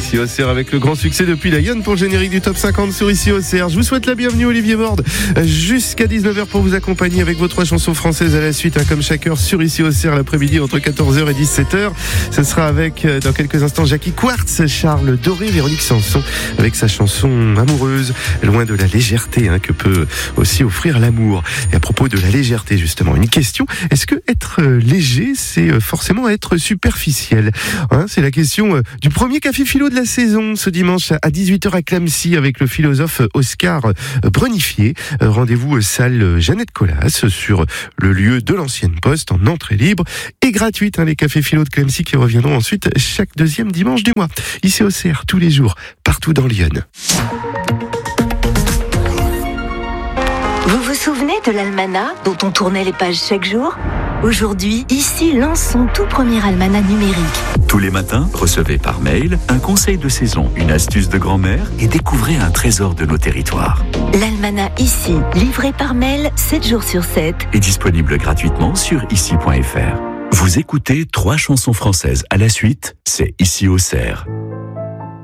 ici au CR avec le grand succès de Pulayon pour le générique du top 50 sur ici au CR. Je vous souhaite la bienvenue, Olivier Borde, jusqu'à 19h pour vous accompagner avec vos 3 chansons françaises à la suite, comme chaque heure sur ici au CR l'après-midi entre 14h et 17h. Ce sera avec, dans quelques instants, Jackie Quartz, Charles Doré, Véronique Sanson avec sa chanson amoureuse, loin de la légèreté que peut aussi offrir l'amour. Et à propos de la légèreté, justement, une question, est-ce que être léger, c'est forcément être superficiel? C'est la question du premier café philo de la saison, ce dimanche à 18h à Clamecy avec le philosophe Oscar Brenifier. Rendez-vous salle Jeannette Colas sur le lieu de l'ancienne poste en entrée libre et gratuite. Les cafés philo de Clamecy qui reviendront ensuite chaque deuxième dimanche du mois. Ici au CR, tous les jours, partout dans Lyon. Vous vous souvenez de l'almanach dont on tournait les pages chaque jour? Aujourd'hui, ici lance son tout premier almanach numérique. Tous les matins, recevez par mail un conseil de saison, une astuce de grand-mère et découvrez un trésor de nos territoires. L'almanach ici, livré par mail 7 jours sur 7. Est disponible gratuitement sur ici.fr. Vous écoutez 3 chansons françaises à la suite, c'est ici au CR.